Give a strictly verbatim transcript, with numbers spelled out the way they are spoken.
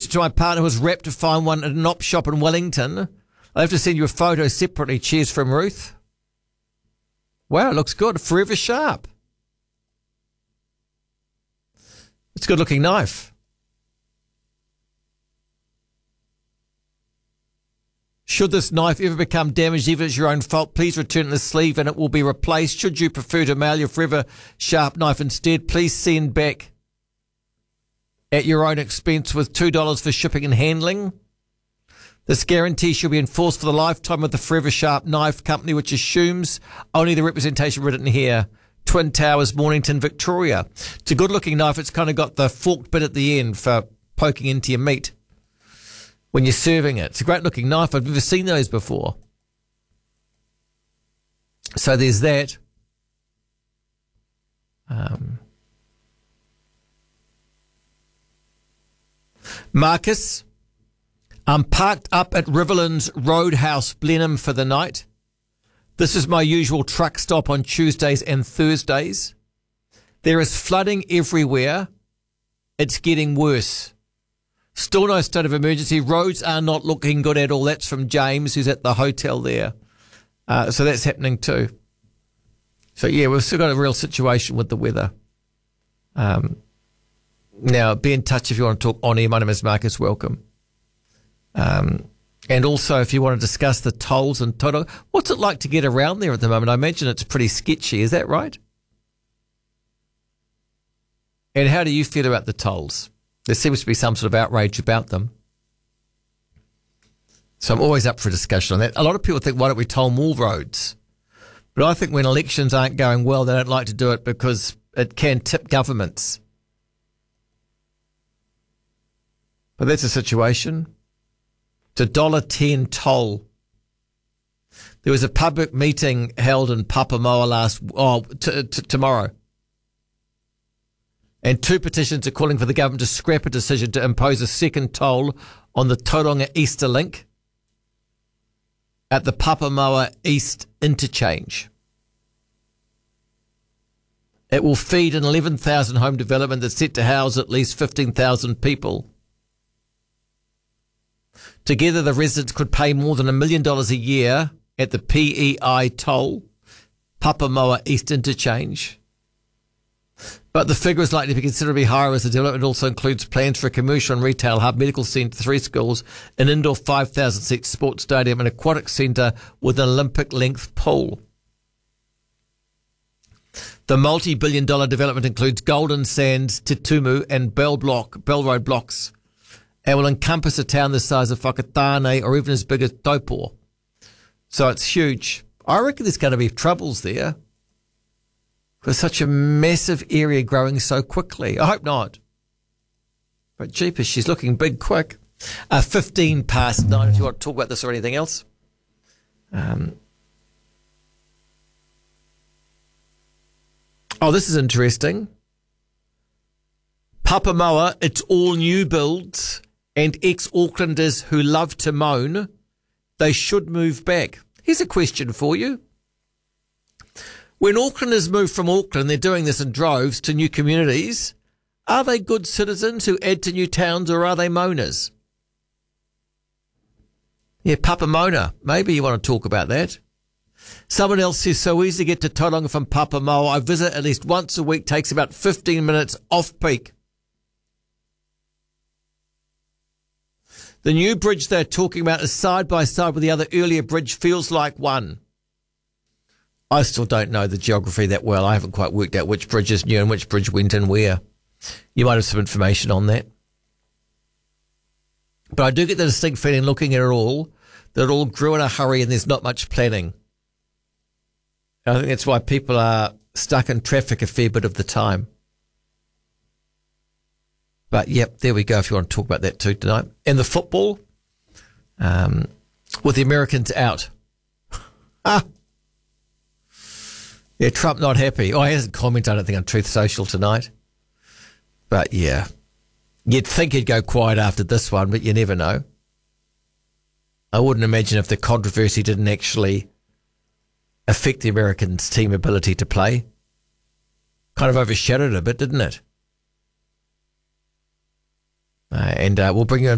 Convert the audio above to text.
it to my partner who was wrapped to find one at an op shop in Wellington. I'll have to send you a photo separately. Cheers from Ruth. Wow, it looks good. Forever Sharp. It's a good-looking knife. Should this knife ever become damaged, even if it's your own fault, please return the sleeve and it will be replaced. Should you prefer to mail your Forever Sharp knife instead, please send back at your own expense with two dollars for shipping and handling. This guarantee shall be enforced for the lifetime of the Forever Sharp Knife Company, which assumes only the representation written here. Twin Towers, Mornington, Victoria. It's a good-looking knife. It's kind of got the forked bit at the end for poking into your meat when you're serving it. It's a great-looking knife. I've never seen those before. So there's that. Um, Marcus, I'm parked up at Riverlands Roadhouse, Blenheim for the night. This is my usual truck stop on Tuesdays and Thursdays. There is flooding everywhere. It's getting worse. Still no state of emergency. Roads are not looking good at all. That's from James, who's at the hotel there. Uh, so that's happening too. So, yeah, we've still got a real situation with the weather. Um, now, be in touch if you want to talk on air. My name is Marcus. Welcome. Um, and also, if you want to discuss the tolls and Tauranga, what's it like to get around there at the moment? I imagine it's pretty sketchy. Is that right? And how do you feel about the tolls? There seems to be some sort of outrage about them. So I'm always up for a discussion on that. A lot of people think, why don't we toll more roads? But I think when elections aren't going well, they don't like to do it because it can tip governments. But that's a situation. It's a one dollar ten toll. There was a public meeting held in Papamoa last, oh, t- t- tomorrow. And two petitions are calling for the government to scrap a decision to impose a second toll on the Tauranga Easter Link at the Papamoa East interchange. It will feed an eleven thousand home development that's set to house at least fifteen thousand people. Together, the residents could pay more than a million dollars a year at the P E I toll, Papamoa East interchange. But the figure is likely to be considerably higher as the development also includes plans for a commercial and retail hub, medical centre, three schools, an indoor five thousand seat sports stadium, an aquatic centre with an Olympic-length pool. The multi-billion dollar development includes Golden Sands, Titumu and Bell Block, Bell Road blocks, and will encompass a town the size of Whakatane or even as big as Taupo. So it's huge. I reckon there's going to be troubles there. Because such a massive area growing so quickly. I hope not. But jeepers, she's looking big quick. Uh, fifteen past nine, if you want to talk about this or anything else. Um, oh, this is interesting. Papamoa, it's all new builds and ex-Aucklanders who love to moan. They should move back. Here's a question for you. When Aucklanders move from Auckland, they're doing this in droves to new communities. Are they good citizens who add to new towns or are they moaners? Yeah, Papamona. Maybe you want to talk about that. Someone else says, so easy to get to Tauranga from Papamoa. I visit at least once a week, takes about fifteen minutes off peak. The new bridge they're talking about is side by side with the other earlier bridge, feels like one. I still don't know the geography that well. I haven't quite worked out which bridge is new and which bridge went in where. You might have some information on that. But I do get the distinct feeling looking at it all that it all grew in a hurry and there's not much planning. I think that's why people are stuck in traffic a fair bit of the time. But, yep, there we go if you want to talk about that too tonight. And the football, um, with the Americans out. ah. Yeah, Trump not happy. Oh, he hasn't commented, I don't think, on Truth Social tonight. But, yeah, you'd think he'd go quiet after this one, but you never know. I wouldn't imagine if the controversy didn't actually affect the Americans' team ability to play. Kind of overshadowed a bit, didn't it? Uh, and uh, we'll bring you